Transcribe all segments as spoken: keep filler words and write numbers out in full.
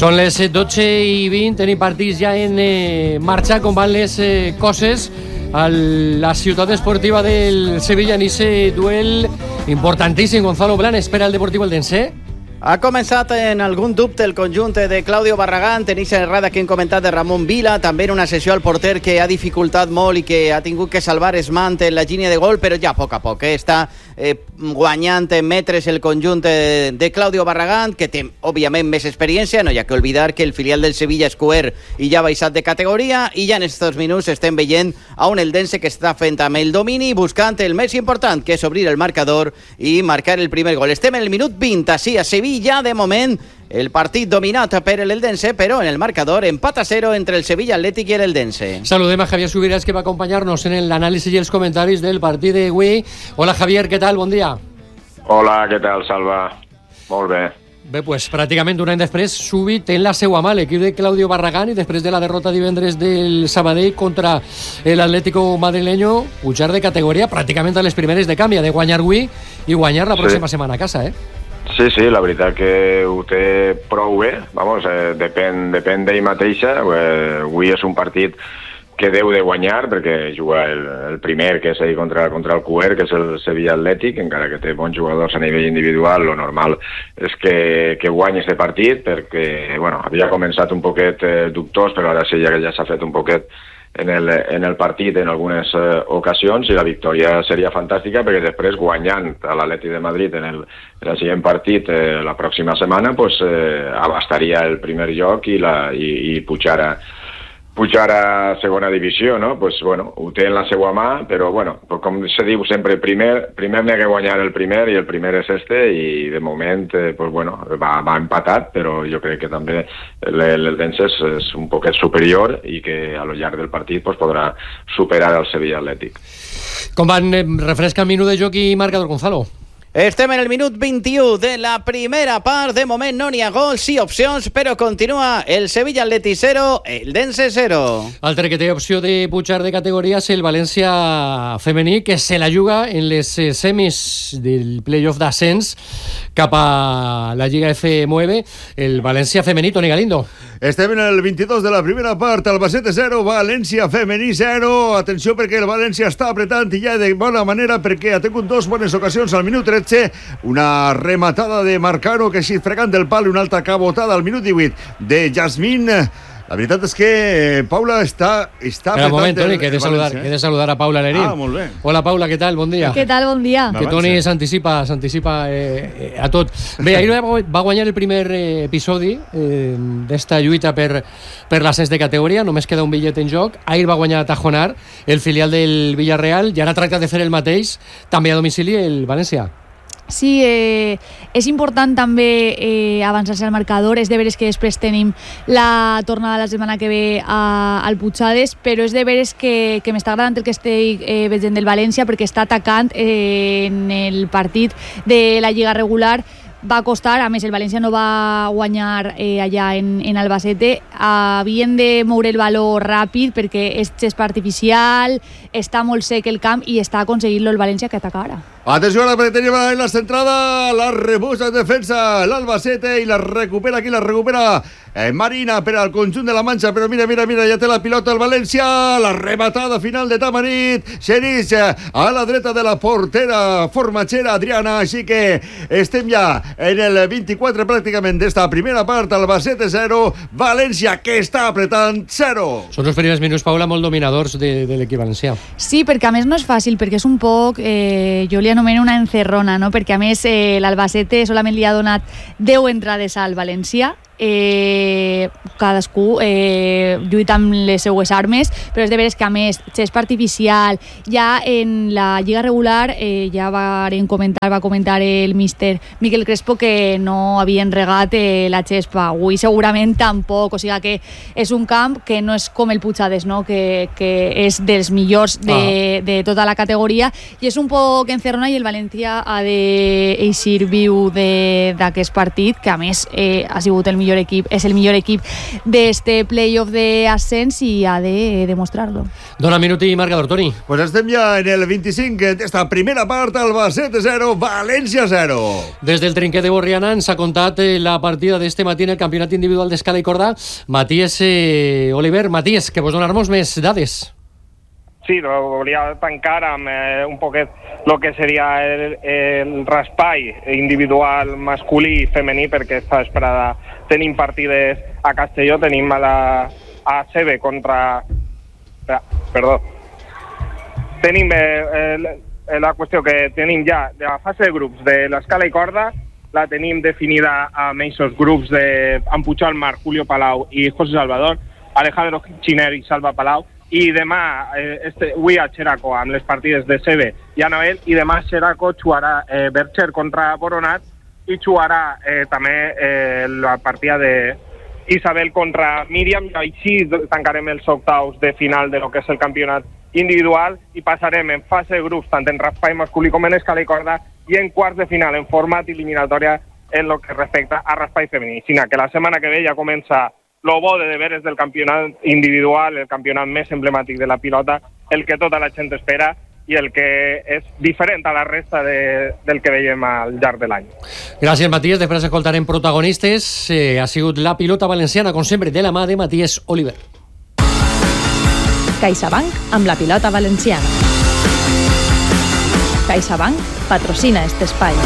Són les dotze i vint, tenim partits ja en eh, marxa, com van les eh, coses a la ciutat esportiva del Sevilla en aquest duel importantíssim. Gonzalo Blan espera el Deportivo Eldense. Ha començat en algun dubte el conjunt de Claudio Barragán, tenis errada que hem comentat de Ramon Vila, també en una sessió al porter que ha dificultat molt i que ha tingut que salvar Esmant en la línia de gol, però ja a poc a poc eh? està eh, guanyant en metres el conjunt de, de Claudio Barragán, que té òbviament més experiència, no hi ha que oblidar que el filial del Sevilla és cuer i ja ha baixat de categoria, i ja en aquests minuts estem veient a un Eldense que està fent amb el domini, buscant el més important, que és obrir el marcador i marcar el primer gol. Estem en el minut vint, així a Sevilla. Ja de moment el partit dominat per l'Eldense, però en el marcador empat a cero entre el Sevilla Atlètic i l'Eldense. Saludem a Javier Subirats, que va acompanyar-nos en l'anàlisi i els comentaris del partit d'avui. Hola Javier, què tal? Bon dia. Hola, què tal, Salva? Molt bé. Bé, pues pràcticament un any després, súbit en la seva mà l'equip de Claudio Barragán, i després de la derrota divendres del Sabadell contra l'Atlético madrileño, pujar de categoria pràcticament a les primeres de canvi, de guanyar avui i guanyar la pròxima sí. setmana a casa, eh? Sí, sí, la veritat que ho té prou bé, vamos, eh, depèn, depèn d'ell mateixa. Eh, avui és un partit que deu de guanyar, perquè juga el, el primer, que és ahir contra, contra el Cuer, que és el Sevilla Atlètic, encara que té bons jugadors a nivell individual, lo normal és que, que guanyi aquest partit, perquè bueno, havia començat un poquet eh, dubtós, però ara sí ja que ja s'ha fet un poquet en el, en el partit en algunes eh, ocasions, i la victòria seria fantàstica, perquè després guanyant a l'Atlètic de Madrid en el, en el següent partit eh, la pròxima setmana, pues, eh, abastaria el primer lloc i, la, i, i pujar a pujar a segona divisió, no? Pues, bueno, ho té en la seva mà, però, bueno, com se diu sempre, primer, primer n'hi ha que guanyar el primer, i el primer és este, i de moment, eh, pues, bueno, va, va empatat, però jo crec que també l'Eldense és, és un poquet superior i que a lo llarg del partit pues, podrà superar el Sevilla Atlètic. Com van, eh, refresca el minut de joc i marcador, Gonzalo? Estem en el minut vint-i-u de la primera part. De moment no n'hi ha gols, sí opcions, però continua el Sevilla Atlètic zero, Eldense zero. Altre que té opció de pujar de categoria és el València femení, que se la juga en les semis del playoff d'ascens cap a la Lliga F nueve, el València femení. Toni Galindo. Estem en el vint-i-dos de la primera part, Albacete zero, València femení zero. Atenció, perquè el València està apretant i ja de bona manera, perquè ha tingut dos bones ocasions al minut tretze, una rematada de Marcano que així fregant del pal, i una altra cabotada al minut divuit de Jasmine. La veritat és que Paula està, està apretant... Un moment, Toni, el, que he de, saludar, eh? he de saludar a Paula Lerín. Ah, molt bé. Hola, Paula, què tal? Bon dia. Què tal? Bon dia. Que Toni s'anticipa s'anticipa eh, eh, a tot. Bé, ahir va guanyar el primer eh, episodi eh, d'esta lluita per, per l'ascens de categoria, només queda un bitllet en joc. Ahir va guanyar a Tajonar, el filial del Villarreal, i ara tracta de fer el mateix, també a domicili, el València. Sí, eh, és important també eh, avançar-se al marcador. És de veres que després tenim la tornada la setmana que ve a, al Puigdàlber, però és de veres que, que m'està agradant el que estic eh, veient del València, perquè està atacant eh, en el partit de la Lliga regular. Va costar, a més el València no va guanyar eh, allà en, en Albacete. Havien de moure el valor ràpid perquè és gespa artificial, està molt sec el camp i està aconseguint-lo el València, que ataca ara. Atenció, ara perquè tenim en la centrada, la rebusa en defensa l'Albacete i la recupera aquí, la recupera eh, Marina per al conjunt de la Manxa, però mira, mira, mira, ja té la pilota el València, la rematada final de Tamarit, Xerís a la dreta de la portera formatxera Adriana, així que estem ja en el vint-i-quatre pràcticament d'esta primera part, Albacete zero, València que està apretant zero. Són els primers minuts, Paula, molt dominadors de, de l'equip valencià. Sí, perquè a més no és fàcil, perquè és un poc, eh, jo li anomeno una encerrona, no? Perquè a més eh, l'Albacete solament li ha donat deu entrades al València, eh, cadascú eh, lluita amb les seues armes, però és de veres que a més gespa artificial, ja en la Lliga regular eh, ja varen comentar, va comentar el míster Miquel Crespo que no havien regat eh, la gespa, avui segurament tampoc, o sigui que és un camp que no és com el Puigdàlber, no? que, que és dels millors de, ah. de tota la categoria, i és un poc encerrona, i el València ha d'eixir viu d'aquest partit, que a més eh, ha sigut el millor equip, és el millor equip d'este playoff d'ascens i ha de demostrar-lo. Dona minut i marcador, Toni. Pues estem ja en el vint-i-cinc d'esta primera part, Albacete zero, València zero. Des del trinquet de Borriana ens ha contat la partida d'este matí en el campionat individual d'escala i corda Matías eh, Oliver. Matías, que vos donar-nos més dades. Sí, volia tancar amb eh, un poquet el que seria el, el raspall individual masculí i femení, perquè esta vesprada tenim partides a Castelló, tenim a la a C B contra... Perdó. Tenim eh, eh, la qüestió que tenim ja de la fase de grups de l'escala i corda, la tenim definida amb aquests grups de Puigol Mar, Julio Palau i José Salvador, Alejandro Chiner i Salva Palau, i demà, eh, este, avui a Xeraco amb les partides de C B i a Noel, i demà Xeraco jugarà eh, Bercher contra Boronat i jugarà eh, també eh, la partida de Isabel contra Míriam, i així tancarem els octaus de final de lo que és el campionat individual i passarem en fase de grups tant en raspall masculí com en escala i corda i en quarts de final en format eliminatòria en lo que respecta a raspall femení. Sinó que la setmana que ve ja comença lo bo de deberes del campionat individual, el campionat més emblemàtic de la pilota, el que tota la gent espera i el que és diferent a la resta de, del que veiem al llarg de l'any. Gràcies, Matías. Després escoltarem protagonistes. Eh, ha sigut la pilota valenciana, com sempre, de la mà de Matías Oliver. CaixaBank amb la pilota valenciana. CaixaBank patrocina este espai.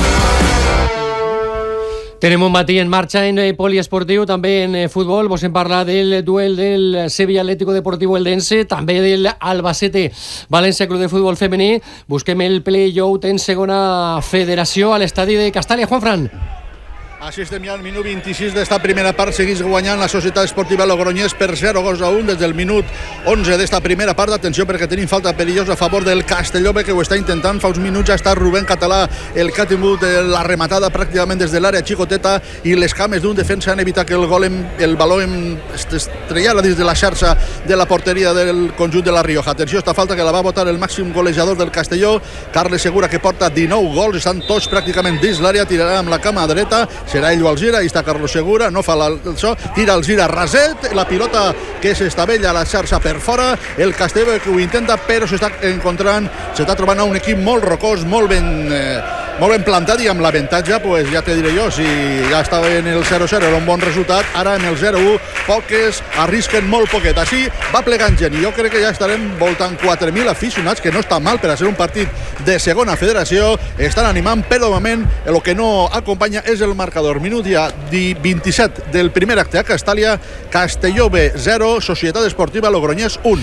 Tenim un matí en marxa en eh, poliesportiu, també en eh, futbol. Vos en parla del duel del Sevilla Atlético Deportivo Eldense, també del Albacete València Club de Futbol Femení. Busquem el play-out en segona federació a l'estadi de Castalla. Juanfran. Així estem ja al minut vint-i-sis d'esta primera part. Seguís guanyant la Societat Esportiva Logroñés per zero gols a un des del minut onze d'esta primera part. Atenció, perquè tenim falta perillosa a favor del Castelló, que ho està intentant. Fa uns minuts ja està Rubén Català, el que ha tingut la rematada pràcticament des de l'àrea xicoteta, i les cames d'un defensa han evitat que el gol em, el baló em estrellara dins de la xarxa de la porteria del conjunt de la Rioja. Atenció, esta falta que la va votar el màxim golejador del Castelló, Carles Segura, que porta dinou gols, estan tots pràcticament dins l'àrea, tirarà amb la cama dreta, serà ell o Alzira, i està Carlos Segura, no fa la, el so, tira Alzira raset, la pilota que s'estavella a la xarxa per fora, el Castelló que ho intenta, però s'està encontrant, s'està trobant a un equip molt rocós, molt ben, eh, molt ben plantat, i amb l'avantatge, pues, ja te diré jo, si ja estava en el zero zero era un bon resultat, ara en el zero u poques arrisquen molt poquet, així va plegant gent, i jo crec que ja estarem voltant quatre mil aficionats, que no està mal per a ser un partit de segona federació, estan animant, però de moment el que no acompanya és el marcador. Minut ja vint-i-set del primer acte a Castàlia. Castelló B zero, Societat Esportiva Logroñés un.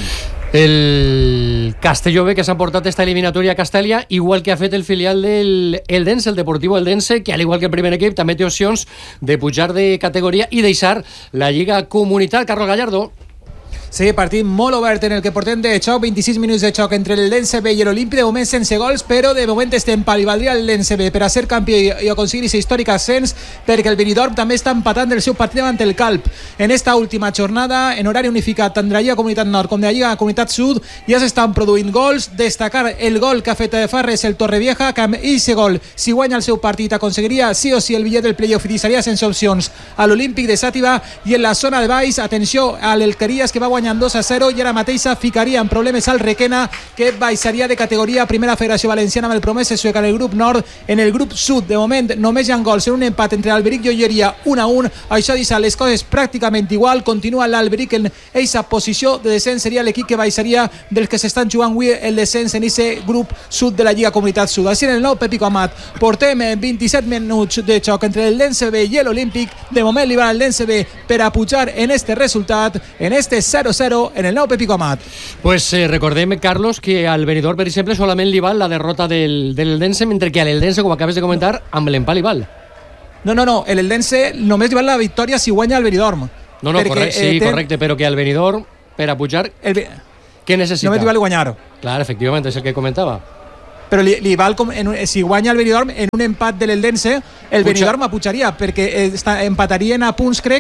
El Castelló B, que s'ha portat esta eliminatòria a Castàlia, igual que ha fet el filial del Eldense, el Deportivo Eldense, que al igual que el primer equip també té opcions de pujar de categoria i deixar la Lliga Comunitat. Carlos Gallardo. Sí, partit molt obert en el que portem de xoc, vint-i-sis minuts de xoc entre l'Eldense B i l'Olímpic, de moment sense gols, però de moment estem pal i valdria l'Eldense B per a ser campió i aconseguir aquest històric ascens, perquè el Benidorm també està empatant el seu partit davant el Calp. En esta última jornada, en horari unificat tant de la Lliga Comunitat Nord com de la Lliga Comunitat Sud, ja s'estan produint gols. Destacar el gol que ha fet Farres el Torrevieja, que amb aquest gol, si guanya el seu partit, aconseguiria sí o sí el bitllet del playoff i deixaria sense opcions a l'Olímpic de Xàtiva. I en la zona de baix, atenció a l'Elquerías, que va guanyar dos a zero i ara mateix ficaria en problemes al Requena, que baixaria de categoria a Primera Federació Valenciana amb el Promesa Sueca en el grup nord. En el grup sud, de moment, només hi ha gols en un empat entre l'Alberic i Olleria un a un. Això deixa les coses pràcticament igual. Continua l'Alberic en aquesta posició de descens, seria l'equip que baixaria dels que s'estan jugant avui el descens en aquest grup sud de la Lliga Comunitat Sud. Així en el nou Pepico Amat portem vint-i-set minuts de xoc entre el Dense B i l'Olímpic. De moment li va al Dense B per a pujar en este resultat, en este zero zero en el nou Pepico Amat. Pues eh, recordem, Carlos, que al Benidorm, per exemple, solament li val la derrota del, del Eldense, mentre que a l'Eldense, com acabes de comentar, amb l'empat li val. No, no, no, l'Eldense només li val la victòria si guanya el Benidorm. No, no, correcte, sí, eh, ten... correcte, però que al Benidorm, per a pujar, el... què necessita? Només li val guanyar. Clar, efectivament, és el que comentava. Però li, li val com en un, si guanya el Benidorm en un empat de l'Eldense, el Puja. Benidorm apujaria, perquè està, empatarien a punts, crec,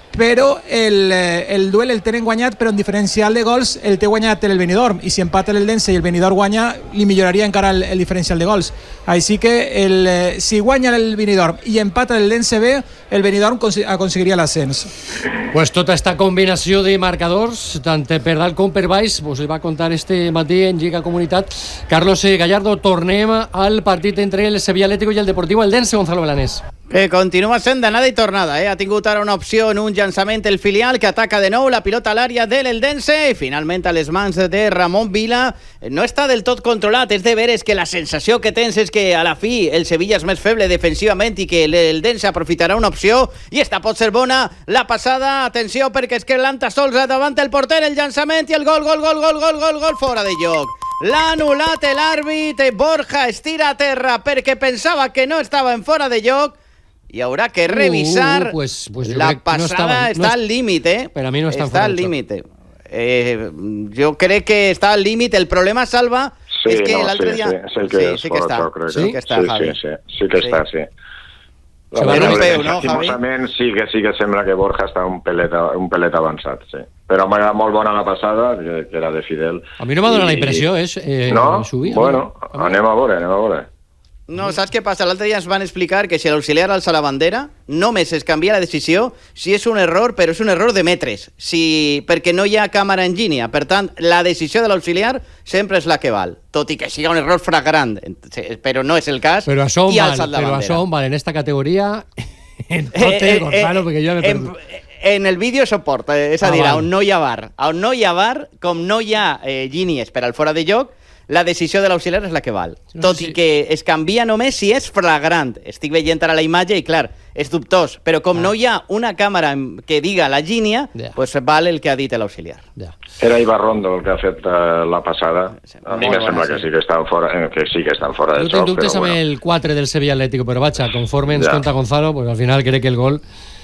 però el, el duel el tenen guanyat, però en diferencial de gols el té guanyat el Benidorm, i si empata el Dense i el Benidorm guanya, li milloraria encara el, el diferencial de gols. Així que el, si guanya el Benidorm i empata el Dense B, el Benidorm aconseguiria l'ascens. Pues tota esta combinació de marcadors, tant per dalt com per baix, pues va contar este matí en Lliga Comunitat Carlos Gallardo. Tornem al partit entre el Sevilla Atlético i el Deportivo Eldense, Gonzalo Belanés. Que continua sent d'anada i tornada, eh? Ha tingut ara una opció en un llançament el filial que ataca de nou la pilota a l'àrea de l'Eldense i finalment a les mans de Ramon Vila. No està del tot controlat, és de veres que la sensació que tens és que a la fi el Sevilla és més feble defensivament i que l'Eldense aprofitarà una opció i esta pot ser bona. La passada, atenció, perquè és que l'Anta Solza davant el porter, el llançament i el gol, gol, gol, gol, gol, gol, gol, fora de lloc. L'ha anul·lat l'àrbit, Borja estira a terra perquè pensava que no estava en fora de lloc i haurà que revisar. Uh, pues, pues la passada no estava, no està al límit, eh? Per a mi no està, està al límit. Eh, jo crec que està al límit. El problema, Salva, sí, és que no, l'altre sí, dia... Sí, sí, que, sí, sí que està. Crec, sí, que està, sí, Javi. Sí, sí, sí que està, sí. Se va un peu, no, Javi? Sí que, sí que sembla que Borja està un pelet, un pelet avançat, sí. Però m'ha agradat molt bona la passada, que, que era de Fidel. A mi no m'ha donat la impressió, eh? eh no? Subir, bueno, no? anem a veure, anem a veure. No, saps què passa? L'altre dia ens van explicar que si l'auxiliar alça la bandera, només es canvia la decisió si és un error, però és un error de metres, si... perquè no hi ha càmera en línia. Per tant, la decisió de l'auxiliar sempre és la que val, tot i que sigui un error flagrant, però no és el cas. Però això on i val, però això on val en esta categoria... En tot eh, eh, Gonzalo, perquè jo m'he perdut. En el vídeo soporta, és a ah, dir, val. on no hi ha bar. On no hi ha bar, com no hi ha eh, línies per al fora de lloc, la decisió de l'auxiliar és la que val. No, tot sí. I que es canvia només si és flagrant. Estic veient ara la imatge i, clar, és dubtós. Però com ah. no hi ha una càmera que diga la línia, yeah. pues val el que ha dit l'auxiliar. Yeah. Era Ibarrondo el que ha fet uh, la passada. A mi me sembla que sí que estan fora, que sí que estan fora de joc. Jo tinc dubtes amb bueno. el quatre del Sevilla Atlético, però vaja, conforme ens yeah. conta Gonzalo, pues al final crec que el gol...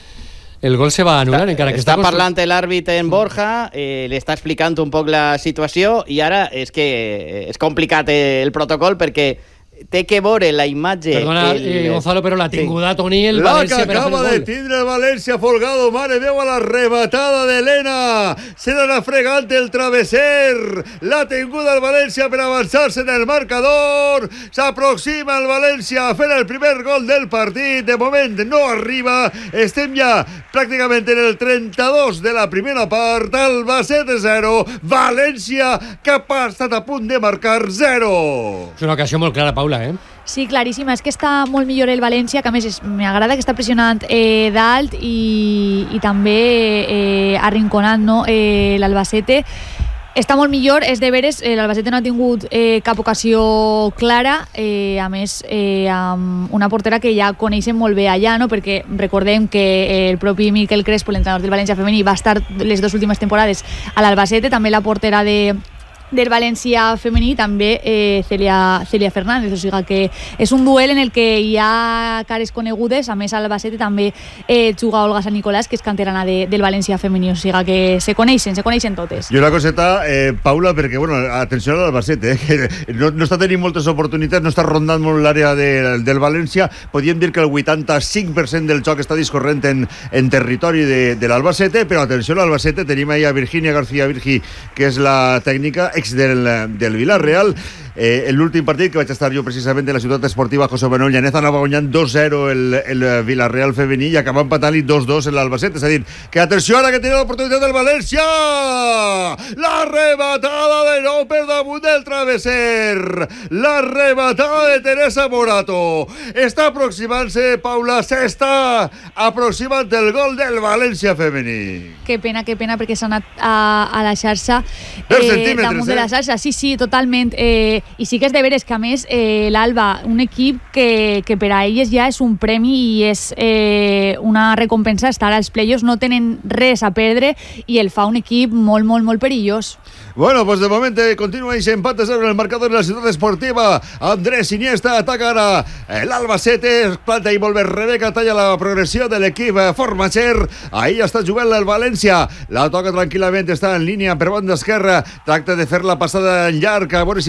El gol se va a anular, encara que està... Està està parlant l'àrbit en Borja, eh, li està explicant un poc la situació i ara és que és complicat el protocol perquè té que veure la imatge... Perdona, el... eh, Gonzalo, però l'ha tinguda Toni el la València que acaba de tindre el València Folgado, mare meva, la rematada d'Helena, se n'ha fregant el travesser, l'ha tinguda el València per avançar-se en el marcador, s'aproxima el València a fer el primer gol del partit, de moment no arriba, estem ja pràcticament en el trenta-dos de la primera part, Albacete zero, València que ha estat a punt de marcar zero. És una ocasió molt clara, Paula, eh? Sí, claríssima. És que està molt millor el València, que a més m'agrada que està pressionant eh, dalt i, i també eh, arrinconant, no? eh, l'Albacete. Està molt millor, és de veres, eh, l'Albacete no ha tingut eh, cap ocasió clara, eh, a més, eh, amb una portera que ja coneixen molt bé allà, no? Perquè recordem que eh, el propi Miquel Crespo, l'entrenador del València femení, va estar les dues últimes temporades a l'Albacete, també la portera de del València femení, també eh, Celia, Celia Fernández, o sigui que és un duel en el que hi ha cares conegudes, a més a l'Albacete també eh, juga Olga Sant Nicolás, que és canterana de, del València femení, o sigui que se coneixen, se coneixen totes. I una coseta, eh, Paula, perquè, bueno, atenció a l'Albacete, eh, que no, no està tenint moltes oportunitats, no està rondant molt l'àrea de, del València, podríem dir que el vuitanta-cinc per cent del joc està discorrent en, en territori de, de l'Albacete, però atenció a l'Albacete, tenim ahí a Virginia García Virgi, que és la tècnica ex del, del Villarreal. Eh, l'últim partit que vaig estar jo precisament en la ciutat esportiva José Manuel Llaneza anava guanyant dos zero el, el Villarreal femení i acaba empatant-li dos dos en l'Albacete, és a dir, que atenció ara que té l'oportunitat del València, la rematada de nou per damunt del travesser, la rematada de Teresa Morato, està aproximant-se, Paula, s'està aproximant el gol del València femení. Que pena, que pena, perquè s'ha anat a, a la xarxa eh, damunt eh? de la xarxa, sí, sí, totalment, eh, i sí que és de veres que a més eh, l'Alba, un equip que, que per a elles ja és un premi i és eh, una recompensa estar als playoffs, no tenen res a perdre i el fa un equip molt, molt, molt perillós. Bueno, pues de moment continua ese empate cero en el marcador de la ciutat esportiva. Andrés Iniesta ataca ara l'Albacete, planta i volve Rebeca, talla la progressió de l'equip Formacher, ahí està jugant el València, la toca tranquil·lament, està en línia per banda esquerra, tracta de fer la passada en llarg, a veure si pot arribar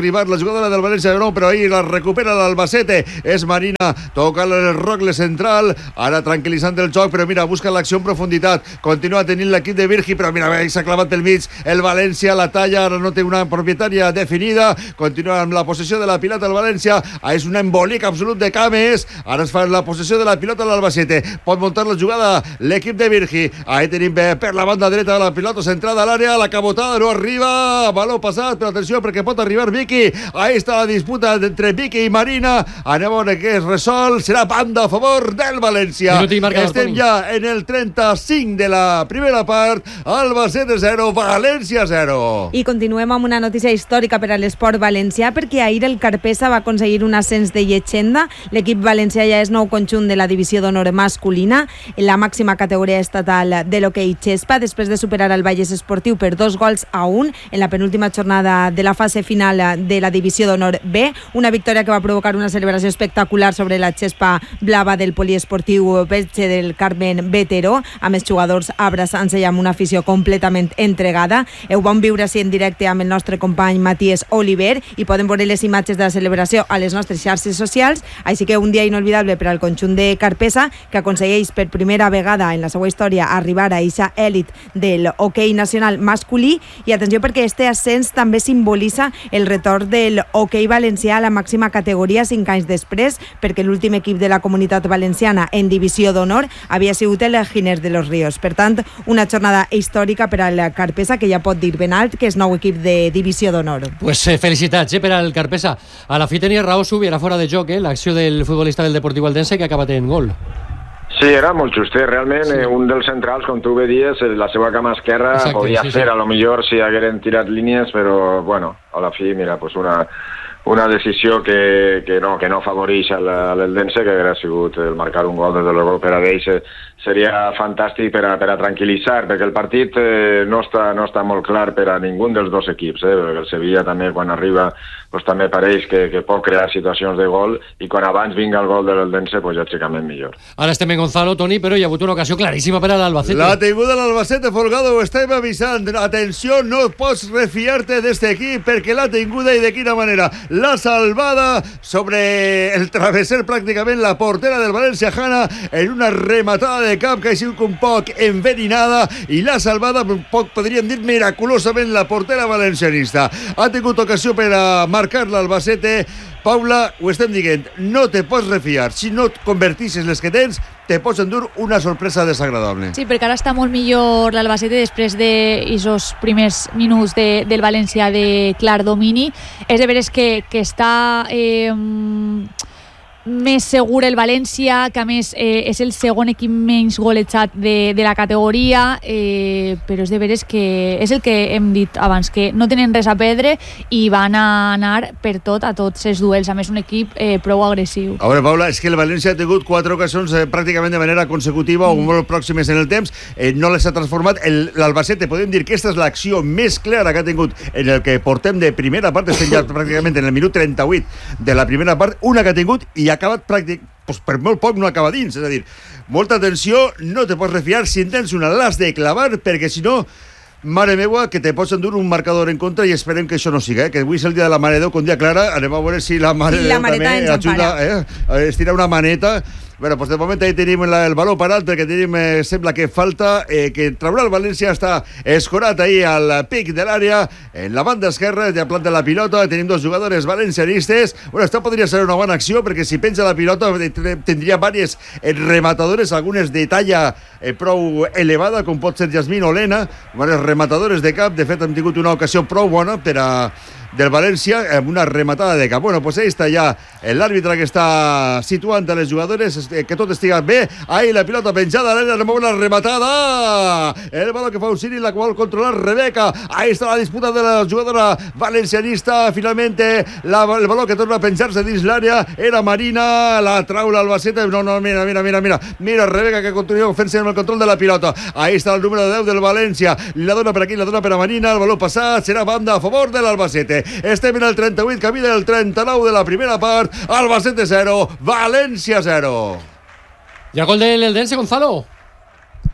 arribar la jugadora del València de nou, però ahir la recupera l'Albacete. És Marina, toca el rogle central, ara tranquil·litzant el joc, però mira, busca l'acció en profunditat. Continua tenint l'equip de Virgi, però mira, s'ha clavat pel mig el València, la talla, ara no té una propietària definida. Continua amb la possessió de la pilota al València. És un embolic absolut de cames. Ara es fa la possessió de la pilota a l'Albacete. Pot muntar la jugada l'equip de Virgi. Ahí tenim per la banda dreta la pilota centrada a l'àrea, la cabotada no arriba, baló passat, però atenció perquè pot arribar Vicky. Ahí està la disputa entre Vicky i Marina. Anem a veure què es resol. Serà banda a favor del València. Estem ja en el trenta-cinc de la primera part. Albacete zero, València zero. I continuem amb una notícia històrica per a l'esport valencià, perquè ahir el Carpesa va aconseguir un ascens de llegenda. L'equip valencià ja és nou conjunt de la divisió d'honor masculina en la màxima categoria estatal de l'hoquei Xespa, després de superar el Vallès Esportiu per dos gols a un en la penúltima jornada de la fase final de la divisió d'honor B, una victòria que va provocar una celebració espectacular sobre la Xespa blava del poliesportiu Betge del Carmen Beteró, amb els jugadors abraçant-se i amb una afició completament entregada. Ho vam viure així en directe amb el nostre company Matías Oliver i podem veure les imatges de la celebració a les nostres xarxes socials, així que un dia inolvidable per al conjunt de Carpesa, que aconsegueix per primera vegada en la seva història arribar a eixa èlit del hoquei nacional masculí. I atenció, perquè este ascens també simbolitza el retorn del hoquei valencià a la màxima categoria cinc anys després, perquè l'últim equip de la comunitat valenciana en divisió d'honor havia sigut el Ginés de los Ríos. Per tant, una jornada històrica per al Carpesa, que ja pot dir ben alt que és nou equip de divisió d'honor. Pues eh, felicitats eh, per al Carpesa. A la fi tenia raó, Subi, era fora de joc, eh, l'acció del futbolista del Deportiu Aldense, que ha acabat en gol. Sí, era molt justet, realment, sí. Un dels centrals, com tu bé dies, la seva cama esquerra. Exacte, podia sí, fer, sí. A lo millor, si hagueren tirat línies, però, bueno, a la fi, mira, pues una, una decisió que, que, no, que no afavoreix a l'Eldense, que hauria sigut el marcar un gol des de l'Europa per a ells, seria fantàstic per a, per a tranquil·litzar, perquè el partit eh, no, està, no està molt clar per a ningú dels dos equips, eh, perquè el Sevilla també, quan arriba, pues, també pareix que, que pot crear situacions de gol, i quan abans vinga el gol de l'Eldense, pues, lògicament millor. Ara estem en Gonzalo, Toni, però hi ha hagut una ocasió claríssima per a l'Albacete. La tinguda l'Albacete, Folgado, ho estem avisant. Atenció, no pots refiar-te d'este equip, perquè l'ha tinguda, i de quina manera. La salvada sobre el travesser, pràcticament la portera del València, Hanna, en una rematada de cap que ha sigut un poc enverinada, i la salvada, un poc, podríem dir, miraculosament la portera valencianista. Ha tingut ocasió per a marcar l'Albacete. Paula, ho estem dient, no te pots refiar. Si no et convertisses les que tens, te pots endur una sorpresa desagradable. Sí, perquè ara està molt millor l'Albacete després d'aquests primers minuts de, del València de clar domini. És de veres que, que està eh, més segur el València, que a més eh, és el segon equip menys golejat de, de la categoria, eh, però és de veres que és el que hem dit abans, que no tenen res a perdre i van a anar per tot a tots els duels. A més, un equip eh, prou agressiu. A veure, Paula, és que el València ha tingut quatre ocasions eh, pràcticament de manera consecutiva mm. o molt pròximes en el temps, eh, no les ha transformat. L'Albacete, podem dir que aquesta és l'acció més clara que ha tingut en el que portem de primera part, estem ja pràcticament en el minut trenta-vuit de la primera part, una que ha tingut i ha acabat pràctic, pues per molt poc no acaba dins. És a dir, molta atenció, no te pots refiar. Si en tens una, l'has de clavar, perquè si no, mare meua, que te pots endur un marcador en contra, i esperem que això no siga, eh? Que avui és el dia de la Mare de Déu, com dia clara, anem a veure si la Mare de Déu també ajuda, eh? Estira una maneta. Bueno, pues de moment ahí tenim la, el valor parat, perquè tenim, eh, sembla que falta, eh, que traurà el València, està escorat ahí al pic de l'àrea, en la banda esquerra, ja planta la pilota, tenim dos jugadores valencianistes. Bueno, esto podria ser una bona acció, perquè si penja la pilota tindria diverses rematadores, algunes de talla eh, prou elevada, com pot ser Jasmine o Lena, diverses rematadores de cap. De fet, hem tingut una ocasió prou bona per a del València, amb una rematada de cap. Bueno, pues ahí està ja l'àrbitre que està situant a les jugadores, que tot estiga bé. Ahí la pilota penjada, la una rematada, el baló que fa Usiri, la qual controlar Rebeca. Ahí està la disputa de la jugadora valencianista. Finalmente la, el baló que torna a penjar-se dins l'àrea era Marina, la trau l'Albacete. No, no, mira, mira, mira, mira mira Rebeca, que continua fent-se amb el control de la pilota. Ahí està el número deu del València, la dona per aquí, la dona per a Marina. El baló passat, serà banda a favor de l'Albacete. Estem en el trenta-vuit, camí del trenta-nou de la primera part. Albacete zero, València zero. ¿Ya gol del Eldense, Gonzalo?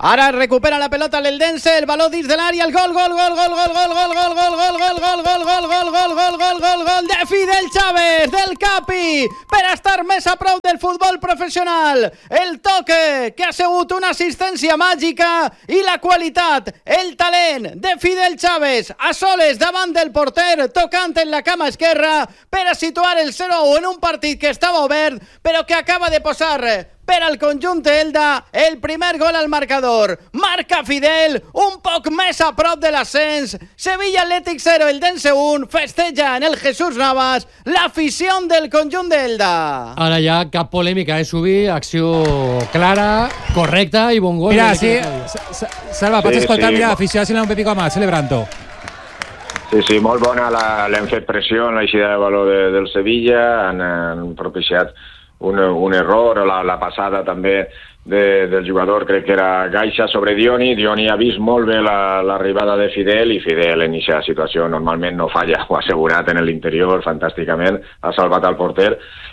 Ara recupera la pelota l'Eldense, el baló dins de l'àrea, el gol, gol, gol, gol, gol, gol, gol, gol, gol, gol, gol, gol, gol, gol, gol, gol, gol, gol, gol, gol de Fidel Chávez, del Capi, per estar més a prop del futbol professional. El toque, que ha sigut una assistència màgica, i la qualitat, el talent de Fidel Chávez, a soles davant del porter, tocant en la cama esquerra, per a situar el zero a u en un partit que estava obert, però que acaba de posar per al conjunt Elda el primer gol al marcador. Marca Fidel, un poc més a prop de l'ascens. Sevilla Athletic zero, Eldense un, festeja en el Jesús Navas l'afició del conjunt d'Elda. Ara ja cap polèmica, eh, Subi, acció clara, correcta i bon gol. Mira, sí, Salva, pots Sí, escoltar, sí. mira, l'afició a un Pepico Amat, celebrant-ho. Sí, sí, molt bona, la- l'hem fet pressió en l'eixida de valor de, del Sevilla, han, han propiciat un, un error, la, la passada també de, del jugador, crec que era Gaixa sobre Dioni. Dioni ha vist molt bé la- l'arribada de Fidel, i Fidel en aquesta situació normalment no falla, ho ha assegurat en l'interior fantàsticament, ha salvat el porter,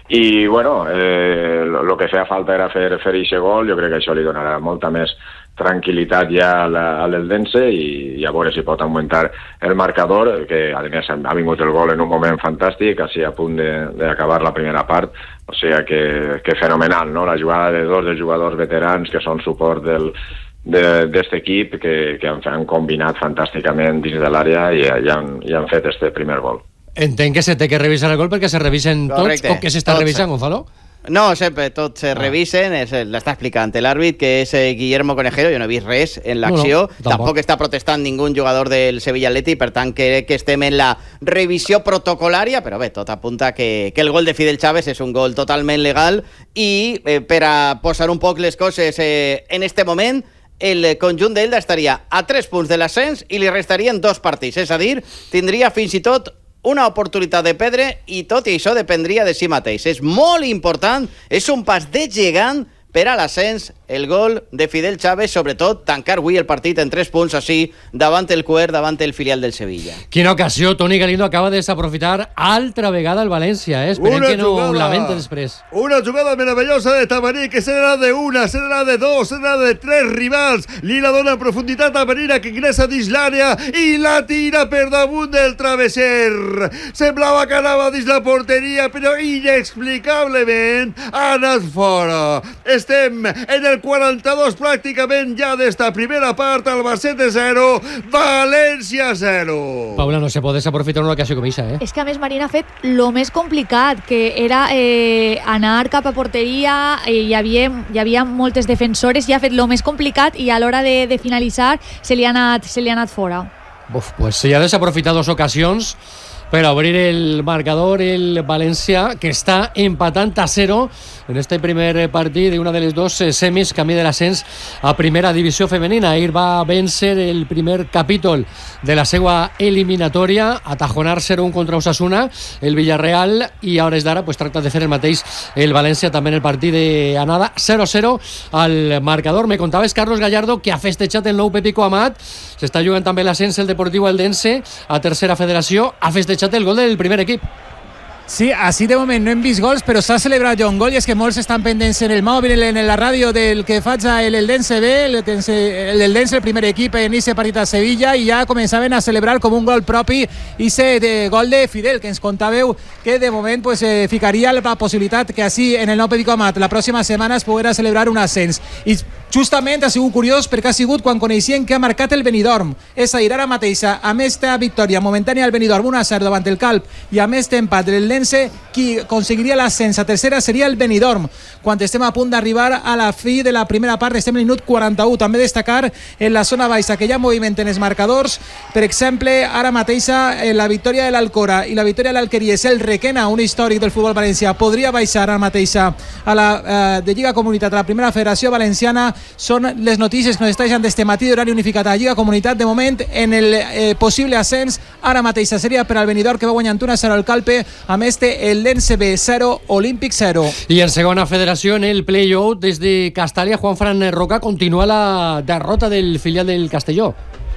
i bueno, eh, lo que feia falta era fer, fer aquest gol. Jo crec que això li donarà molta més tranquil·litat ja a la- a l'Eldense, i, i a veure si pot augmentar el marcador, que a més ha vingut el gol en un moment fantàstic, quasi a punt de- d'acabar la primera part, o sigui que, que fenomenal, no? La jugada de dos dels jugadors veterans que són suport del d'aquest equip, que, que han, han combinat fantàsticament dins de l'àrea i, i, han, i han fet este primer gol. Entenc que se té que revisar el gol perquè se revisen Correcte. tots, o que s'està Tots. revisant, Gonzalo? No, sempre tots se revisen, és, l'està explicant l'àrbit, que és eh, Guillermo Conejero. Jo no he vist res en l'acció, No, no, tampoc. tampoc està protestant ningú jugador del Sevilla Athletic, per tant crec que estem en la revisió protocolària, però bé, tot apunta que, que el gol de Fidel Chávez és un gol totalment legal, i eh, per a posar un poc les coses eh, en este moment, el conjunt d'Elda estaria a tres punts de l'ascens i li restarien dos partits, és a dir, tindria fins i tot una oportunitat de perdre, i tot i això dependria de si mateix. És molt important, és un pas de gegant per a l'ascens, el gol de Fidel Chávez, sobretot tancar avui el partit en tres punts així, davant el Cuer, davant el filial del Sevilla. Quina ocasió, Toni Galindo acaba de desaprofitar altra vegada el València, eh? Esperem Una que no jugada. ho lamenti després. Una jugada meravellosa de Tamarí, que serà de una, serà de dos, serà de tres rivals. Li la dona en profunditat a Marina, que ingressa dins l'àrea i la tira per damunt del travesser. Semblava que anava dins la porteria, però inexplicablement ha anat fora. Estem en el quaranta-dos pràcticament ja d'esta primera part, Albacete zero, València zero. Paula, no se pot desaprofitar una ocasió com aquesta, eh? És que a més Marina ha fet lo més complicat, que era eh, anar cap a porteria, eh, hi, havia, hi havia moltes defensores, i ha fet lo més complicat, i a l'hora de, de finalitzar se li ha anat, se li ha anat fora. Uf, pues se ha desaprofitat dos ocasions per obrir el marcador el València, que està empatant a zero en este primer partit de una de les dos semis camí de l'ascens a primera divisió femenina. Ahir va vèncer el primer capítol de la seva eliminatòria, atajonar zero un contra Osasuna, el Villarreal, i a hores d'ara pues, tracta de fer el mateix el València també en el partit d'anada, zero zero al marcador. Me contaves, Carlos Gallardo, que ha festejat el nou Pepico Amat, s'està jugant també l'ascens el Deportiu Eldense a tercera federació, ha festejat el gol del primer equip. Sí, així de moment no hem vist gols, però s'ha celebrat ja un gol, i és que molts estan pendents en el mòbil, en la ràdio, del que faig el Eldense B, el Eldense, el primer equip en aquest partit a Sevilla, i ja començaven a celebrar com un gol propi i de gol de Fidel, que ens contàveu que de moment pues, eh, ficaria la possibilitat que així en el nou Pepico Amat la pròxima setmana es poguera celebrar un ascens. I justament ha sigut curiós perquè ha sigut quan coneixien que ha marcat el Benidorm. És a dir, ara mateixa, amb esta victòria momentània al Benidorm un a zero davant el Calp, i amb este empat del Eldense, qui aconseguiria l'ascens a tercera seria el Benidorm. Quan estem a punt d'arribar a la fi de la primera part, estem al minut quaranta-u. També destacar en la zona baixa que hi ha moviment en els marcadors. Per exemple, ara mateixa eh, la victòria de l'Alcora i la victòria de l'Alqueria és el Requena, un històric del futbol valencià. Podria baixar ara mateixa a la eh, de Lliga Comunitat, a la primera federació valenciana. Són les notícies que nos està deixant d'este matí d'horari unificat a Lliga Comunitat. De moment, en el eh, possible ascens, ara mateixa seria per al Benidorm, que va guanyant un a zero al Calpe, amb este Eldense B zero, Olímpic zero. I en segona federació, en el play-out, des de Castalia, Juan Fran Roca, continua la derrota del filial del Castelló.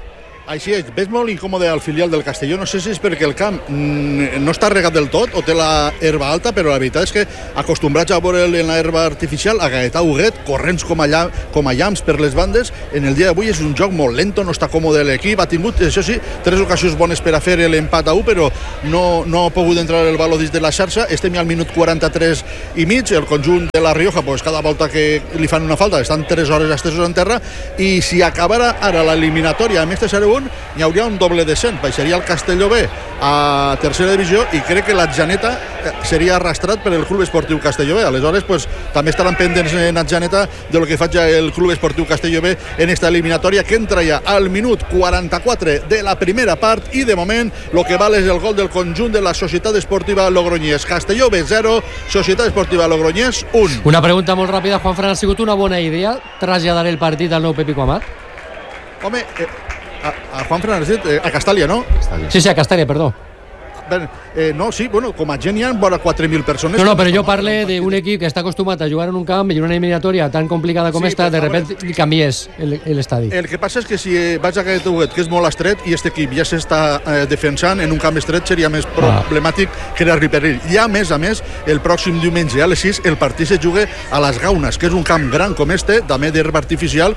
Així és, ves molt incòmode al filial del Castelló, no sé si és perquè el camp mm, no està regat del tot o té la herba alta, però la veritat és que acostumbrats a veure'l en la herba artificial, a Gaetà Huguet, corrents com a, llam, com a llams per les bandes, en el dia d'avui és un joc molt lento, no està còmode l'equip, ha tingut, això sí, tres ocasions bones per a fer l'empat a u, però no, no ha pogut entrar el valor dins de la xarxa. Estem ja al minut quaranta-tres i mig, el conjunt de la Rioja, pues, cada volta que li fan una falta, estan tres hores estesos en terra, i si acabara ara l'eliminatòria amb este zero un, hi hauria un doble descens, baixaria el Castelló B a tercera divisió i crec que la Janeta seria arrastrat per el Club Esportiu Castelló B. Aleshores, pues, també estaran pendents en Janeta de lo que faci el Club Esportiu Castelló B en esta eliminatòria que entra ja al minut quaranta-quatre de la primera part i de moment lo que val és el gol del conjunt de la Societat Esportiva Logroñés. Castelló B zero, Societat Esportiva Logroñés un. Una pregunta molt ràpida, Juanfran, ha sigut una bona idea traslladar el partit al nou Pepico Amat? Home, eh, a, a Juan Fernández, eh, a Castàlia, no? Sí, sí, a Castàlia, perdó. Ben, eh, no, sí, bueno, com a gent hi ha vora quatre mil persones. No, no, però jo parle d'un equip que està acostumat a jugar en un camp i una eliminatòria tan complicada com sí, esta, de repente li canvies l'estadi. El que passa és que si vaig a Gaetà Huguet, que és molt estret, i aquest equip ja s'està eh, defensant en un camp estret, seria més problemàtic ah. que era Riperell. I a més a més, el pròxim diumenge a les sis, el partit se juga a les Gaunes, que és un camp gran com este, també d'herba artificial,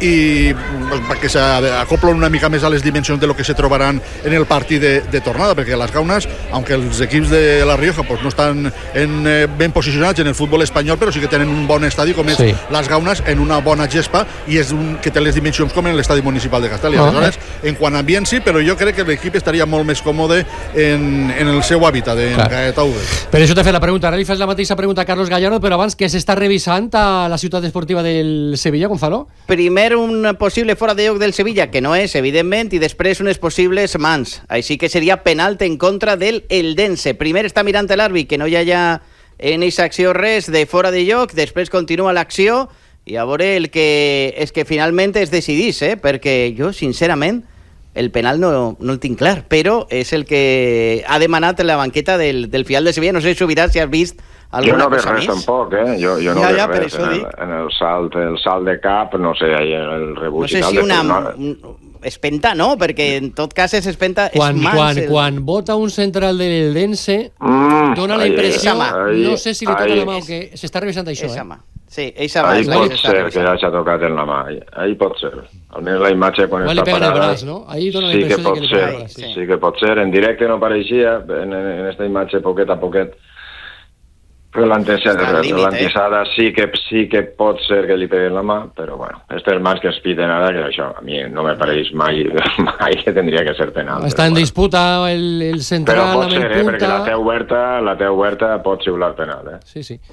i que s'acoplen una mica més a les dimensions de lo que se trobaran en el partit de, de tornada, perquè les Gaunes, aunque els equips de La Rioja pues, no estan en, eh, ben posicionats en el futbol espanyol, però sí que tenen un bon estadi com és sí. les Gaunes, en una bona gespa, i és un que té les dimensions com en l'estadi municipal de Castàlia. Oh. Aleshores, en quant a ambient sí, però jo crec que l'equip estaria molt més còmode en, en el seu hàbitat, en Gaetà Huguet. Per això t'he fet la pregunta. Ara li fas la mateixa pregunta a Carlos Gallardo, però abans, que s'està revisant a la ciutat esportiva del Sevilla, Gonzalo? Primer un possible fora de lloc del Sevilla, que no és, evidentment, i després unes possibles mans. Així que seria penalt en contra del Eldense. Primer està mirant l'àrbit que no hi hagi en aquesta acció res de fora de lloc, després continua l'acció i a veure el que és que finalment es decidís, eh? Perquè jo, sincerament, el penal no, no el tinc clar, però és el que ha demanat la banqueta del, del filial de Sevilla. No sé, Subirà, si has vist alguna jo no cosa veig res tampoc, eh? Jo, jo no ja, veig ja, res en el, en el salt el salt de cap, no sé, el rebuig no sé i tal. Si una... No... espenta, no? Perquè en tot cas és espenta... Quan, és mans, quan, el... quan vota un central de l'Eldense, mm, dona la impressió, ahí, no sé si li toca ahí, la mà o que s'està revisant això, eh? Sí, eixa mà. Ahí pot ser que ja s'ha tocat en la mà, ahí pot ser. Almenys la imatge quan està parada... el braç, no? Ahí dona la sí impressió que, de que li ser, pega el braç. sí. sí que pot ser, en directe no apareixia, en, en esta imatge poquet a poquet, però l'antesada eh? sí, que, sí que pot ser que li peguen la mà, però bueno, aquestes mans que es piden ara, que això a mi no me pareix mai, mai que tindria que ser penal. Està en bueno. disputa el, el central però pot amb ser, el eh? punta... Perquè la té oberta, la té oberta pot xiular penal, eh? Sí, sí.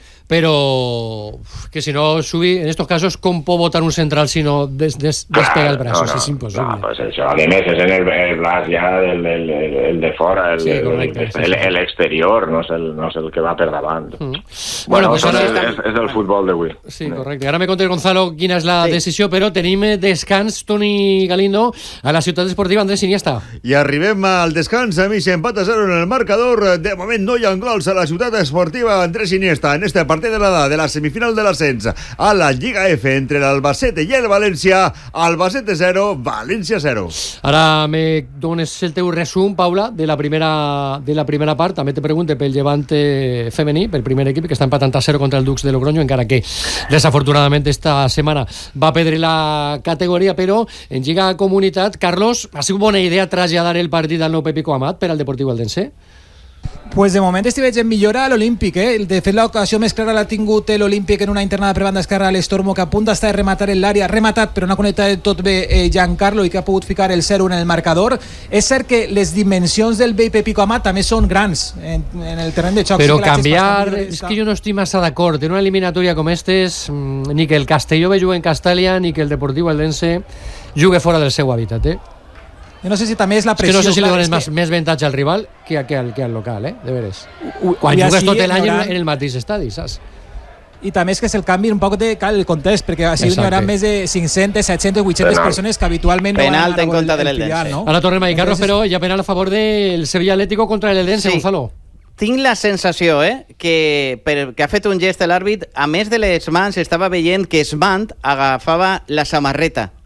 Però que si no subir, en estos casos, com pot votar un central si no des, des, despega el braç? No, no, és impossible. No, pues això, a més, és en el, el braç ja el, el, el, el de fora, el, sí, correcte, el, el, el exterior, no és el, no és el que va per davant. Mm. Bueno, bueno pues ara... és, és el futbol d'avui. Sí, correcte. Ara me contes, Gonzalo, quina és la sí. decisió, però tenim descans, Toni Galindo, a la ciutat esportiva Andrés Iniesta. I arribem al descans, a mi s'empat a zero en el marcador. De moment no hi ha gols a la ciutat esportiva Andrés Iniesta en este partit de la, de la semifinal de l'ascens a la Lliga F entre l'Albacete i el València. Albacete zero, València zero. Ara me dones el teu resum, Paula, de la primera, de la primera part. També te pregunte pel Levante femení, pel primer equip, que està empatant a zero contra el Dux de Logroño, encara que desafortunadament esta setmana va perdre la categoria, però en Lliga Comunitat, Carlos, ha sigut bona idea traslladar el partit al nou Pepico Amat per al Deportiu Eldense? Pues de moment estic veient millora a l'Olímpic, eh? De fet, l'ocasió més clara l'ha tingut l'Olímpic en una internada per banda esquerra a l'Estormo, que a punt està de rematar en l'àrea, rematat, però no ha connectat tot bé eh, Giancarlo, i que ha pogut ficar el zero en el marcador. És cert que les dimensions del Bei Pepico Amat també són grans en, en el terreny de xoc. Però sí canviar, és que jo no estic massa d'acord. En una eliminatòria com estes, ni que el Castelló ve jugar en Castàlia, ni que el Deportiu Eldense jugue fora del seu hàbitat, eh? Jo no sé si també és la pressió... És que no sé si clar, li dones que... més, més avantatge al rival que, que, al, que al local, eh? De veres. Quan jugues tot l'any en, en el mateix estadi, saps? I també és que se'l canvi un poc de cal el context, perquè així hi haurà més de cinc-centes, set-centes, vuit-centes persones que habitualment penal no van en contra de l'Eldense. No? Ara tornem a dir, Carlos, però hi ha penal a favor del Sevilla Atlético contra l'Eldense, sí. Gonzalo. Tinc la sensació, eh, que, per, que ha fet un gest l'àrbit, a més de les mans, estava veient que Svant agafava la samarreta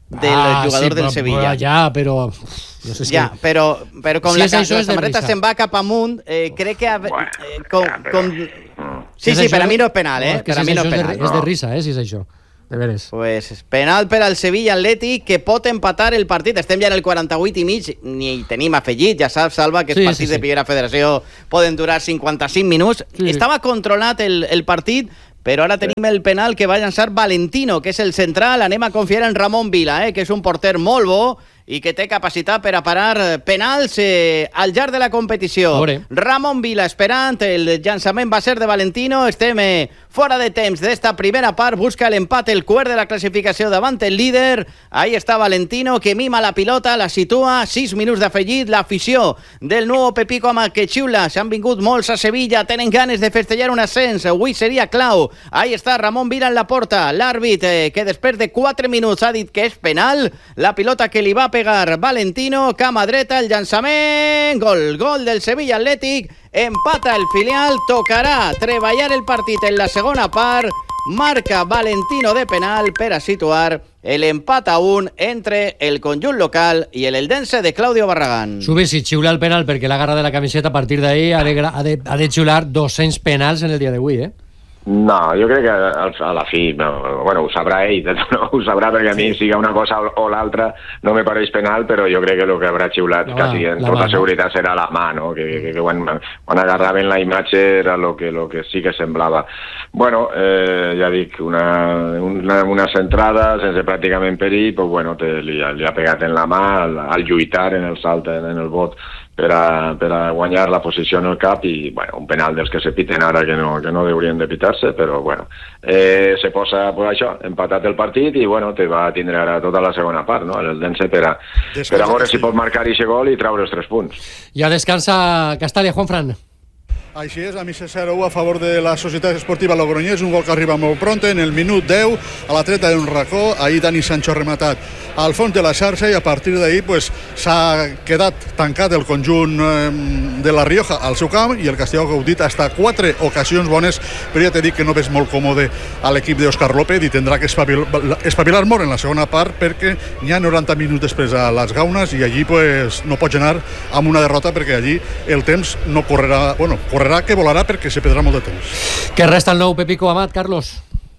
del ah, jugador sí, del però, Sevilla. Ja, però... No sé si... Ja, però, però com si la, això, la samarreta se'n va cap amunt, eh, crec que... Bueno, eh, com, ja, però... com... Sí, és sí, això, per a mi no és penal, eh? No, és que per a si mi no és és penal. de, és de risa, eh, si és això. De veres. Pues penal per al Sevilla Atlètic, que pot empatar el partit. Estem ja en el quaranta-vuit i mig, ni tenim afegit, ja saps, Salva, que els Sí, partits sí, sí. de Primera Federació poden durar cinquanta-cinc minuts. Sí. Estava controlat el, el partit, però ara tenim el penal que va llançar Valentino, que és el central. Anem a confiar en Ramon Vila, eh, que és un porter molt bo i que té capacitat per a parar penals eh, al llarg de la competició. Ore. Ramon Vila esperant, el llançament va ser de Valentino, estem eh, fora de temps d'esta primera part, busca l'empat, el quart de la classificació davant el líder, ahí està Valentino, que mima la pilota, la situa, sis minuts d'afegit, l'afició del nou Pepico Amat que xiula, s'han vingut molts a Sevilla, tenen ganes de festejar un ascens, avui seria clau, ahí està Ramon Vila en la porta, l'àrbit eh, que després de quatre minuts ha dit que és penal, la pilota que li va pegar Valentino, cama dreta, el llançament, gol, gol del Sevilla Atlètic, empata el filial, tocarà treballar el partit en la segona part, marca Valentino de penal per a situar l'empat a un entre el conjunt local i el Eldense de Claudio Barragán. Sube, si xiula el penal perquè l'ha agarrat de la camiseta, a partir d'ahí ha, de, ha, de, ha de xiular dos-cents penals en el dia d'avui, eh? No, jo crec que a la fi, no, bueno, ho sabrà ell, no, ho sabrà perquè a mi siga una cosa o l'altra no me pareix penal, però jo crec que el que haurà xiulat no, quasi en tota mà, seguretat serà la mà, no? Que, que, que quan, quan agarraven la imatge era lo que, lo que sí que semblava. Bueno, eh, ja dic, una, una, una centrada sense pràcticament perill, pues bueno, te, li, li ha pegat en la mà al, al lluitar en el salt, en el bot, per a, per a guanyar la posició en el cap i, bueno, un penal dels que se piten ara que no, que no haurien de pitar-se, però, bueno, eh, se posa, pues això, empatat el partit i, bueno, te va tindre ara tota la segona part, no?, el Dense per a, per a veure si pot marcar aquest gol i treure els tres punts. Ja descansa Castalla, Juanfran. Així és, a mi zero a favor de la Societat Esportiva Logroñés, un gol que arriba molt pront, en el minut deu, a la treta d'un racó, ahir Dani Sancho rematat al fons de la xarxa i a partir d'ahir pues, s'ha quedat tancat el conjunt eh, de la Rioja al seu camp i el Castelló ha gaudit hasta quatre ocasions bones, però ja t'he dit que no ves molt còmode a l'equip d'Òscar López i tindrà que espavilar, espavilar molt en la segona part perquè n'hi ha noranta minuts després a les Gaunes i allí pues, no pots anar amb una derrota perquè allí el temps no correrà, bueno, correrà que volarà perquè se perdrà molt de temps. Que resta el nou Pepico Amat, Carlos?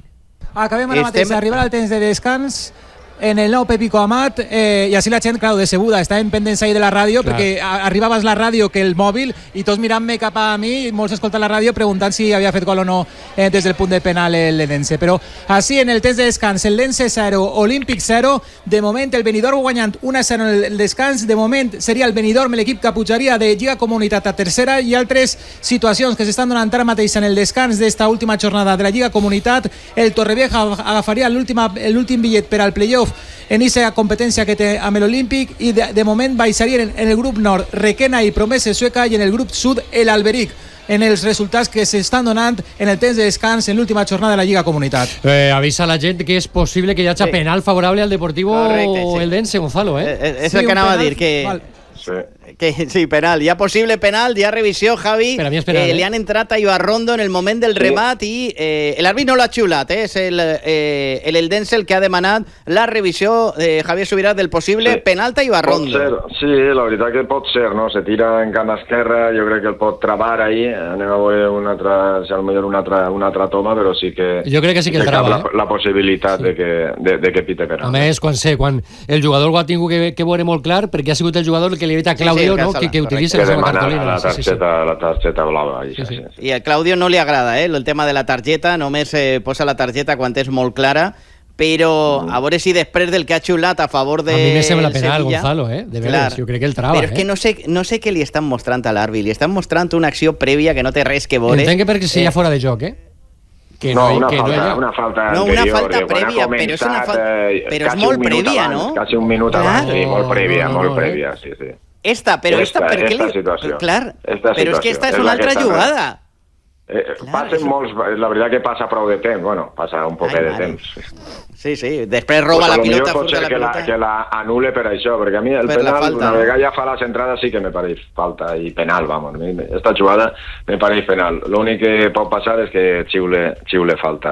Acabem ara mateix d'arribar al temps de descans en el nou Pepico Amat eh, i així la gent, clar, decebuda, estàvem pendents ahir de la ràdio clar. Perquè a, arribaves la ràdio que el mòbil i tots mirant-me cap a mi i molts escoltant la ràdio preguntant si havia fet gol o no eh, des del punt de penal l'Edense, però així en el temps de descans el Lense zero, Olímpic zero, de moment el Benidorm guanyant un a zero en el descans, de moment seria el Benidorm l'equip que pujaria de Lliga Comunitat a tercera i altres situacions que s'estan donant ara mateix en el descans d'esta última jornada de la Lliga Comunitat, el Torrevieja agafaria l'últim bitllet per al playoff en aquesta competència que té amb l'Olímpic i de, de moment baixarien en el grup nord Requena i Promesa Sueca i en el grup sud el Alberic en els resultats que s'estan donant en el temps de descans en l'última jornada de la Lliga Comunitat. Eh, avisa a la gent que és possible que hi hagi sí. penal favorable al Deportivo Correcte, sí. Eldense, Gonzalo, eh? eh és sí, el que anava penal, a dir, que... Val. Sí. Que, sí, penal. Hi ha possible penal, hi ha revisió, Javi. Per a mi és penal, eh, eh? Li han entrat a Ibarrondo en el moment del sí. remat i eh, l'àrbit no l'ha xiulat, eh? És el, eh, el Eldense el que ha demanat la revisió, eh, Javier Subirà, del possible sí. penal a Ibarrondo. Pot ser, sí, la veritat que pot ser, no? Se tira en cama esquerra, jo crec que el pot travar ahí, anem a veure una altra, si potser una altra, una altra toma, però sí que... Jo crec que sí que el trava, la, eh? la possibilitat sí. de, que, de, de que pite penal. A més, quan sé, quan el jugador ho ha tingut que, que veure molt clar, perquè ha sigut el jugador el que li ha dit a Claudio, sí, sí, no? que, que utilitza que la seva demana cartolina. la targeta, sí, sí. la targeta blava. Sí, sí. Sí. I a Claudio no li agrada, eh? El tema de la targeta, només eh, posa la targeta quan és molt clara, però a veure si després del que ha xiulat a favor de a mi me sembla penal, Sevilla, Gonzalo, eh? De veres, jo crec que el trava, però és eh? que no sé, no sé què li estan mostrant a l'àrbit, li estan mostrant una acció prèvia que no té res que veure. Entenc que perquè si ja fora de joc, eh? Que no, no, una, que falta, no, una falta no, anterior. Una falta prèvia, però és, una fa... eh, però és molt prèvia, abans, no? Quasi un minut clar. abans, sí, molt prèvia, no, no, molt no, prèvia, sí, sí. Esta, però esta, esta per què li... situació. Clar, esta però és que esta és, és una altra jugada. Eh, passen molts, la veritat que passa prou de temps, bueno, passa un poquet de temps. Sí, sí, després roba pues la pilota, pot ser la que pilota. La, que la anule per això, perquè a mi el per penal, una vegada ja fa les entrades sí que me pareix falta, i penal, vamos, esta jugada me pareix penal. L'únic que pot passar és que xiule, xiule falta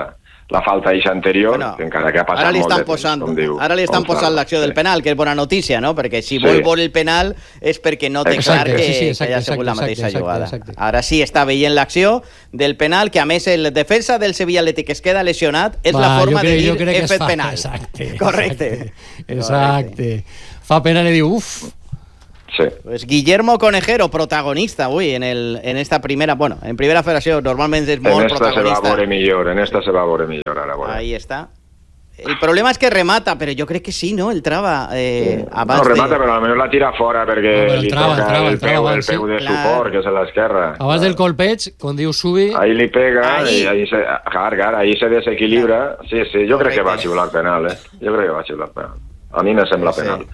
la falta eixa anterior, Bueno, que encara que ha passat ara li molt estan de temps, posant, com diu. ara li estan com posant Salva. l'acció del Sí. penal, que és bona notícia, no? Perquè si Sí. vol veure el penal és perquè no té Exacte, clar que, sí, sí, que exacte, haya sigut la exacte, mateixa exacte, jugada. exacte. Ara sí està veient l'acció del penal, que a més el defensa del Sevilla Atlètic es queda lesionat, és Va, la forma jo crec, de dir jo crec he que es fet fa, penal. Exacte. Correcte. Exacte. exacte. Fa pena i diu, uf, Sí. Pues Guillermo Conejero, protagonista avui en, el, en esta primera... Bueno, en primera federació normalment és En molt esta se va a protagonista. veure millor, en esta se va a veure millor ara. veure. Ahí està. El problema és que remata, però jo crec que sí, no? El trava eh, abans No, remata, de... però almenys la tira fora perquè No, però el li trava, toca el trava, el, el trava peu, el abans, peu sí. de Clar. suport, que és a l'esquerra. abans del colpeig, quan diu subi, Ahí li pega Ahí. i ahí se, clar, clar, ahí se desequilibra. Sí, sí, jo crec que va Correcte. xiular penal, eh? Jo crec que va xiular penal. A mi me sembla Sí. penal.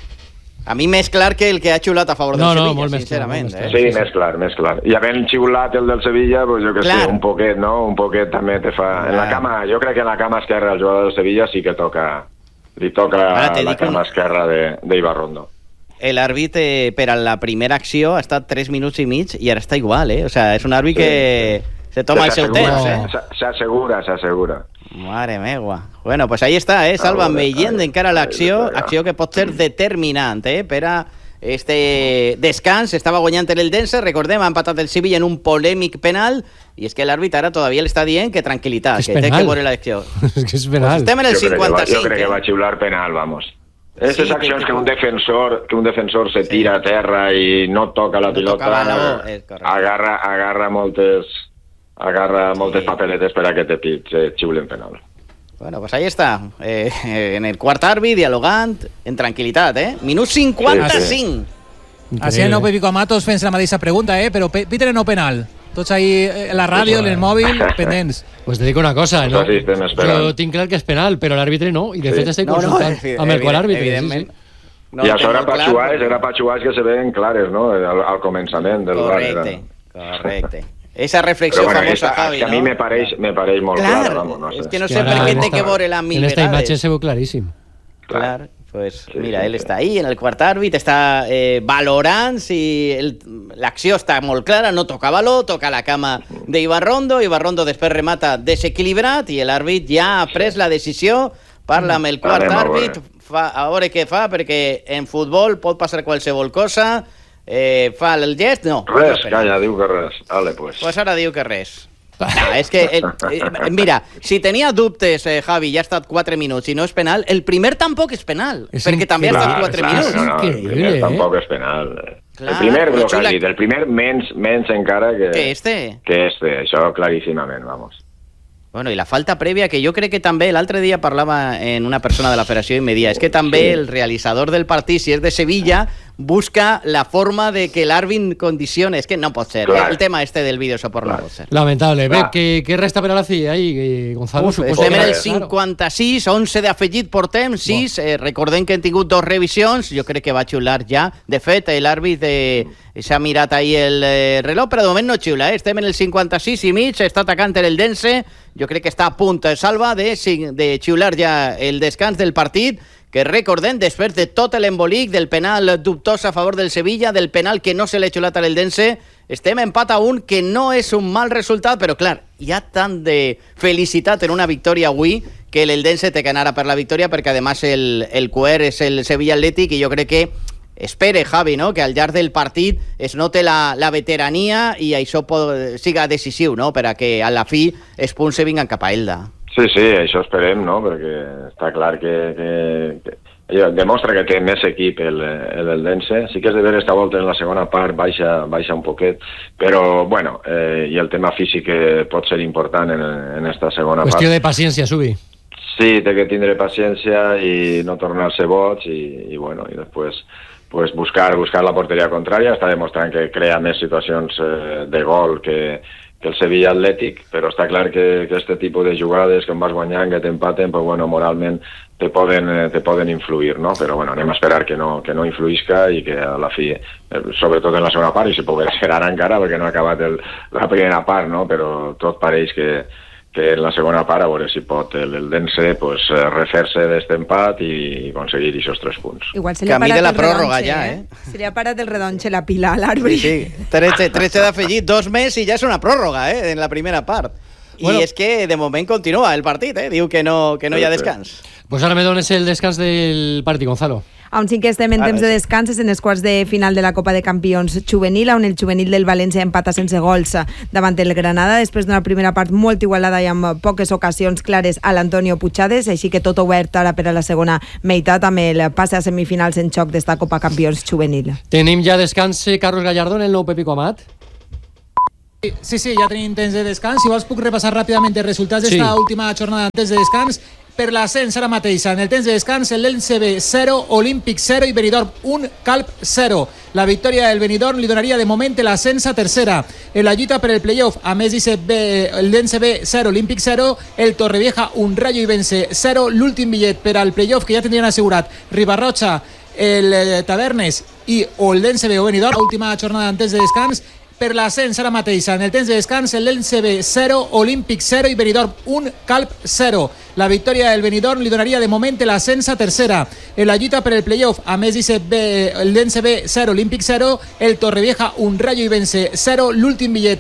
A mi més clar que el que ha xulat a favor del No, no, Sevilla, molt més clar, sincerament. molt més eh? Sí, més clar, més clar. I havent xiulat el del Sevilla, pues jo que Clar. sé, un poquet, no? Un poquet també te fa... En la Clar. cama, jo crec que en la cama esquerra el jugador del Sevilla sí que toca... Li toca Ara te la dic cama un- esquerra de, de Ibarrondo. L'àrbit eh, per a la primera acció ha estat tres minuts i mig i ara està igual, eh? O sea, és un àrbit Sí. que se toma el seu S'assegura, temps, eh? s'a- S'assegura, s'assegura. Mare meva. Bueno, pues ahí està, eh? Salva A veure, veient ai, encara l'acció, ai, acció que pot ser determinant, eh? Per a este descans. Estava guanyant el Dense, recordem, ha empatat el Sevilla en un polèmic penal, i és que l'àrbit ara todavía le està dient que tranquil·litat, És que té penal. que veure l'acció. és que és penal. Pues estem en el Jo crec que va- cinquanta-cinc. Jo crec que eh? va xiular penal, vamos. Aquestes Sí, accions que- que un defensor que un defensor se Sí. tira a terra i no toca la No pilota, toca baló, és correcte. agarra, agarra moltes agarra moltes papeletes per a que te pit, se xiulen penal. Bueno, pues ahí està. Eh, en el quart àrbit, dialogant, en tranquil·litat, eh? Minut cinquanta-cinc. Així no Pepico Amatos fent la mateixa pregunta, eh? Però pe Peter no penal. Tots ahí eh, la ràdio, en el mòbil, pendents. Pues te dic una cosa, no? Això sí, estem esperant. Jo tinc clar que és penal, però l'àrbitre no, i de Sí. fet estic No, no, consultant evi- amb el qual evident- àrbitre. Sí, evidentment. sí. No, I ho això tenc era molt clar, patxuars, però- era patxuars que se veien clares, no? Al, al començament del bar. Correcte, era- correcte. Esa Però reflexió bueno, famosa, esta, Javi, que a mi no? me pareix, me pareix molt Clar, clara, vamos, no sé. és que no Que sé ara per què en té esta- que veure-la mil En esta vegades. imatge se veu claríssim. Clar, pues Sí, mira, sí, él sí. está ahí en el quart àrbit, està eh, valorant si el- l'acció està molt clara, no toca baló, toca la cama d'Ibarrondo, Ibarrondo després remata desequilibrat i l'àrbit ja ha pres la decisió, parla amb el quart Anem a àrbit, veure. fa, a veure què fa, perquè en futbol pot passar qualsevol cosa, eh, fa el gest, no. Res, no, calla, diu que res. Vale, pues. Pues ara diu que res. No, és que, el, eh, mira, si tenia dubtes, eh, Javi, ja ha estat quatre minuts i no és penal, el primer tampoc és penal, És perquè també ha increïble. estat quatre clar, minuts. No, no, el Increïble, primer eh? tampoc és penal. Clar, el primer, però el que xula- has dit, el primer menys, menys encara que, Que este. que este, això claríssimament, vamos. Bueno, i la falta prèvia, que jo crec que també l'altre dia parlava en una persona de la federació i me dia, és que també Sí. el realitzador del partit, si és de Sevilla, busca la forma de que l'àrbit condicione. És que no pot ser. Clar. El tema este del videosoport Clar. no pot ser. Lamentable. Bé, Clar. què, què resta per a la C I ahí, eh, Gonzalo? Uf, Suposo estem en que- el Claro. cinquanta-sis, onze d'afegit portem, sis. Eh, recordem que hem tingut dos revisions, jo crec que va xiular ja. De fet, l'àrbit eh, s'ha mirat ahir el eh, reloj, però de moment no xiula. Eh? Estem en el cinquanta-sis i mig, està atacant el Dense. Jo crec que està a punt, eh, Salva, de, de xiular ja el descans del partit, que recordem, després de tot l'embolic del penal dubtós a favor del Sevilla, del penal que no se l'ha xulat a l'Eldense, estem empat a un, que no és un mal resultat, però clar, hi ha tant de felicitat en una victòria avui que l'Eldense té que anar a per la victòria, perquè además el, el cuer és el Sevilla Atlètic, i jo crec que espere, Javi, no? Que al llarg del partit es note la, la veterania i això pot, siga decisiu, no? Per a que a la fi els punts se vinguen cap a Elda. Sí, sí, això esperem, no? Perquè està clar que, que, que ella demostra que té més equip el, el Eldense. Sí que és de veure esta volta en la segona part baixa, baixa un poquet, però, bueno, eh, i el tema físic que pot ser important en, en esta segona Qüestió part. de paciència, Subi. Sí, té que tindre paciència i no tornar-se boig i, i bueno, i després pues buscar, buscar la porteria contrària. Està demostrant que crea més situacions eh, de gol que, que el Sevilla Atlètic, però està clar que, que este tipus de jugades que em vas guanyant, que t'empaten, pues bueno, moralment te poden, eh, te poden influir, no? Però bueno, anem a esperar que no, que no influïsca i que a la fi, eh, sobretot en la segona part, i si pogués ser ara encara, perquè no ha acabat el, la primera part, no? Però tot pareix que que en la segona part a veure si pot el, el Dense pues, refer-se d'este empat i aconseguir aquests tres punts. Igual se li ha Camí parat de la el pròrroga redonxe, ja, eh? eh? Se li ha parat el redonxe la pila a l'àrbit. Sí, tretze, tretze d'afegit, dos més i ja és una pròrroga, eh? En la primera part. I Bueno. és que de moment continua el partit, eh? Diu que no, que no hi ha descans. Pues ara me dones el descans del partit, Gonzalo. On sí que estem en Ara temps de sí. descans és en els quarts de final de la Copa de Campions juvenil, on el juvenil del València empata sense gols davant el Granada, després d'una primera part molt igualada i amb poques ocasions clares a l'Antonio Puigades, així que tot obert ara per a la segona meitat amb el passe a semifinals en xoc d'esta Copa Campions juvenil. Tenim ja descans eh, Carlos Gallardón, el nou Pepico Amat. Sí, sí, ja tenim temps de descans. Si vols puc repassar ràpidament els resultats d'esta Sí. última jornada en temps de descans. Per l'ascens ara mateix, en el temps de descans, el L C B zero, Olímpic zero i Benidorm un, Calp zero. La victòria del Benidorm li donaria de moment l'ascens a tercera. En la lluita per el playoff, a més dice el L C B zero, Olímpic zero, el Torrevieja un, Rayo i Vence zero. L'últim bitllet per al playoff que ja tindrien assegurat Ribarrocha, el eh, Tavernes i o el L C B o Benidorm. Última jornada en temps de descans. Per l'ascens ara mateix, en el temps de descans, el L C B zero, Olímpic zero i Benidorm un, Calp zero. La victòria del Benidorm li donaria de moment l'ascens a tercera. En la lluita per el playoff, a més dice el L C B zero, Olímpic zero, el Torrevieja un, Rayo i Vence zero. L'últim bitllet